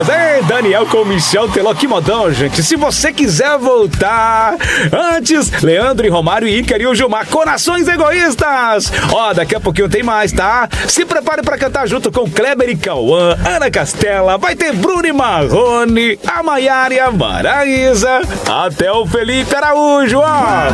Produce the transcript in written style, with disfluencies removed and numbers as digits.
Daniel com Michel Teló, que modão, gente. Se você quiser voltar antes, Leandro e Romário e Ícaro e o Gilmar, Corações Egoístas. Ó, daqui a pouquinho tem mais, tá? Se prepare pra cantar junto com Kleber e Cauã, Ana Castela, vai ter Bruno e Marrone, a Maiara e a Maraísa, até o Felipe Araújo, ó.